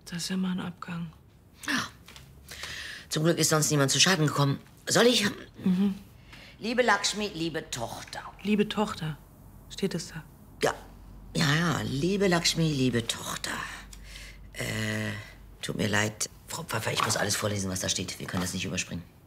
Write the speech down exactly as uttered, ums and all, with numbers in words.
Das ist ja mal ein Abgang. Ja. Zum Glück ist sonst niemand zu Schaden gekommen. Soll ich? Mhm. Liebe Lakshmi, liebe Tochter. Liebe Tochter. Steht es da? Ja. Ja, ja. Liebe Lakshmi, liebe Tochter. Äh, tut mir leid, Frau Pfeiffer, ich muss alles vorlesen, was da steht. Wir können das nicht überspringen.